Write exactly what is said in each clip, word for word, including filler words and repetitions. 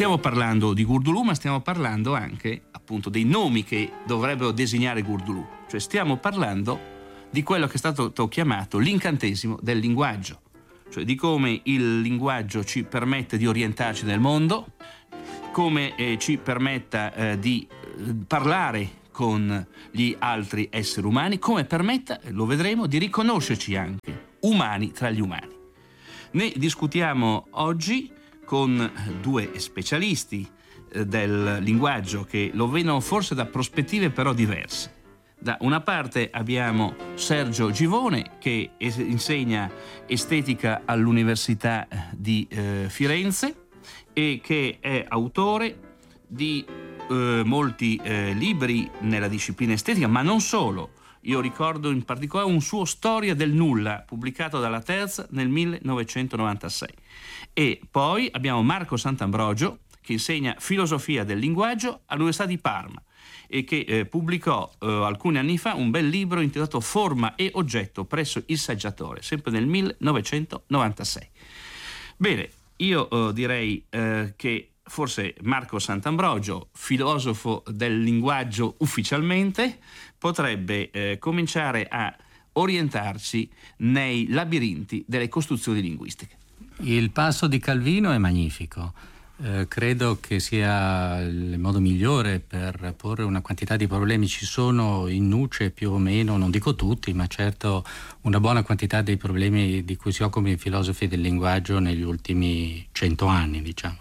stiamo parlando di Gurdulù, ma stiamo parlando anche appunto dei nomi che dovrebbero designare Gurdulù, cioè stiamo parlando di quello che è stato chiamato l'incantesimo del linguaggio, cioè di come il linguaggio ci permette di orientarci nel mondo, come eh, ci permetta eh, di eh, parlare con gli altri esseri umani, come permetta, lo vedremo, di riconoscerci anche umani tra gli umani. Ne discutiamo oggi con due specialisti eh, del linguaggio che lo vedono forse da prospettive però diverse. Da una parte abbiamo Sergio Givone, che es- insegna estetica all'Università di eh, Firenze e che è autore di eh, molti eh, libri nella disciplina estetica, ma non solo. Io ricordo in particolare un suo Storia del nulla, pubblicato dalla Terza nel millenovecentonovantasei. E poi abbiamo Marco Sant'Ambrogio, che insegna filosofia del linguaggio all'Università di Parma e che eh, pubblicò eh, alcuni anni fa un bel libro intitolato Forma e oggetto presso il Saggiatore, sempre nel millenovecentonovantasei. Bene, io eh, direi eh, che forse Marco Sant'Ambrogio, filosofo del linguaggio ufficialmente, potrebbe eh, cominciare a orientarci nei labirinti delle costruzioni linguistiche. Il passo di Calvino è magnifico. Eh, credo che sia il modo migliore per porre una quantità di problemi. Ci sono in nuce più o meno, non dico tutti, ma certo una buona quantità dei problemi di cui si occupano i filosofi del linguaggio negli ultimi cento anni, diciamo.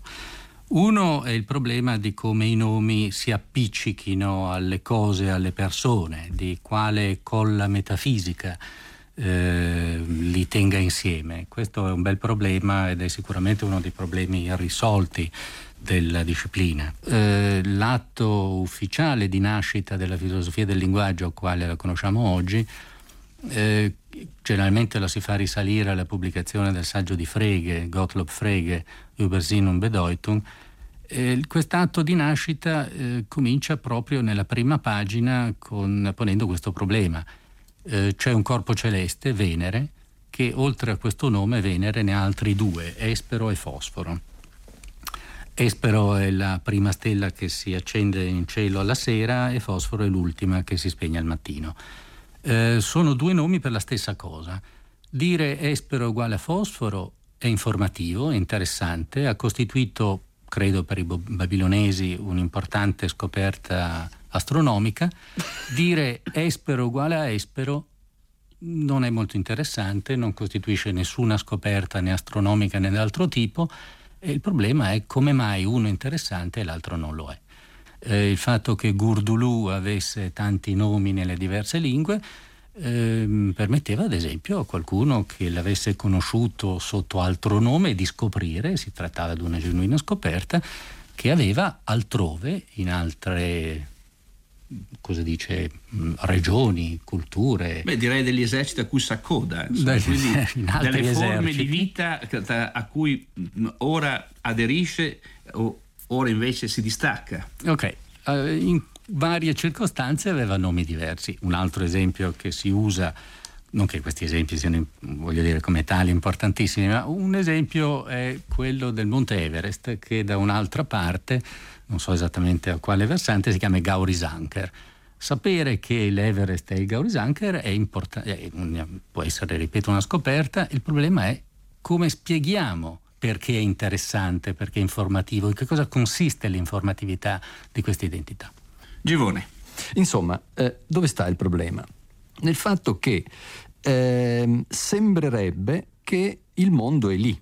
Uno è il problema di come i nomi si appiccichino alle cose, alle persone, di quale colla metafisica eh, li tenga insieme. Questo è un bel problema ed è sicuramente uno dei problemi irrisolti della disciplina. Eh, l'atto ufficiale di nascita della filosofia del linguaggio, quale la conosciamo oggi, eh, generalmente la si fa risalire alla pubblicazione del saggio di Frege, Gottlob Frege, Über Sinn und Bedeutung. Eh, quest'atto di nascita eh, comincia proprio nella prima pagina con, ponendo questo problema. Eh, c'è un corpo celeste, Venere, che oltre a questo nome Venere ne ha altri due, Espero e Fosforo. Espero è la prima stella che si accende in cielo alla sera e Fosforo è l'ultima che si spegne al mattino. Eh, sono due nomi per la stessa cosa. Dire Espero uguale a Fosforo è informativo, è interessante, ha costituito, credo per i babilonesi, un'importante scoperta astronomica. Dire Espero uguale a Espero non è molto interessante, non costituisce nessuna scoperta né astronomica né d'altro tipo, e il problema è come mai uno è interessante e l'altro non lo è. Eh, il fatto che Gurdulù avesse tanti nomi nelle diverse lingue eh, permetteva ad esempio a qualcuno che l'avesse conosciuto sotto altro nome di scoprire, si trattava di una genuina scoperta, che aveva altrove, in altre, cosa dice, regioni, culture. Beh, direi degli eserciti a cui s'accoda, insomma, Beh, quindi delle forme eserciti di vita a cui ora aderisce o ora invece si distacca. Ok, uh, in varie circostanze aveva nomi diversi. Un altro esempio che si usa, non che questi esempi siano, voglio dire, come tali importantissimi, ma un esempio è quello del Monte Everest, che da un'altra parte, non so esattamente a quale versante, si chiama Gaurisanker. Sapere che l'Everest è il Gaurisanker è importante, può essere, ripeto, una scoperta. Il problema è come spieghiamo perché è interessante, perché è informativo, in che cosa consiste l'informatività di questa identità. Givone. Insomma, eh, dove sta il problema? Nel fatto che eh, sembrerebbe che il mondo è lì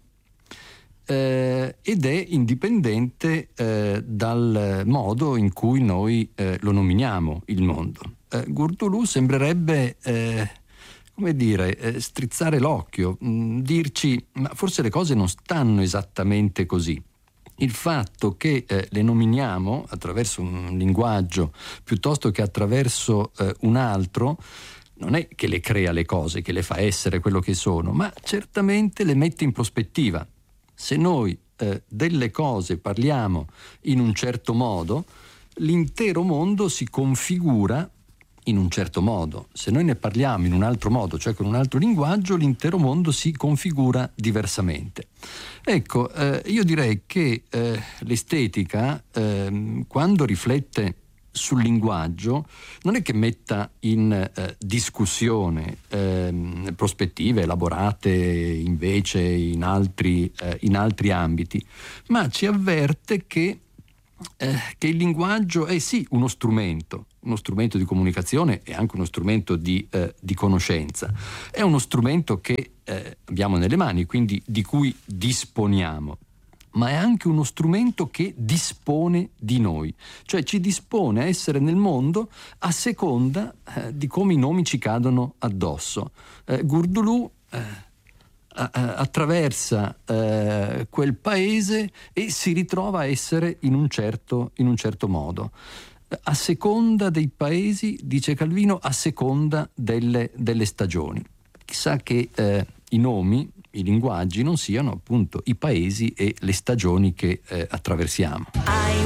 eh, ed è indipendente eh, dal modo in cui noi eh, lo nominiamo il mondo. Eh, Gurdulù sembrerebbe eh, come dire, eh, strizzare l'occhio, mh, dirci ma forse le cose non stanno esattamente così. Il fatto che eh, le nominiamo attraverso un linguaggio piuttosto che attraverso eh, un altro non è che le crea le cose, che le fa essere quello che sono, ma certamente le mette in prospettiva. Se noi eh, delle cose parliamo in un certo modo, l'intero mondo si configura in un certo modo. Se noi ne parliamo in un altro modo, cioè con un altro linguaggio, l'intero mondo si configura diversamente. Ecco, eh, io direi che eh, l'estetica, eh, quando riflette sul linguaggio, non è che metta in eh, discussione eh, prospettive elaborate invece in altri, eh, in altri ambiti, ma ci avverte che Eh, che il linguaggio è sì uno strumento, uno strumento di comunicazione e anche uno strumento di, eh, di conoscenza. È uno strumento che eh, abbiamo nelle mani, quindi di cui disponiamo, ma è anche uno strumento che dispone di noi, cioè ci dispone a essere nel mondo a seconda eh, di come i nomi ci cadono addosso. Eh, Gurdulù eh, attraversa eh, quel paese e si ritrova a essere in un certo, in un certo modo. A seconda dei paesi, dice Calvino, a seconda delle, delle stagioni. Chissà che eh, i nomi, i linguaggi non siano appunto i paesi e le stagioni che eh, attraversiamo. Hai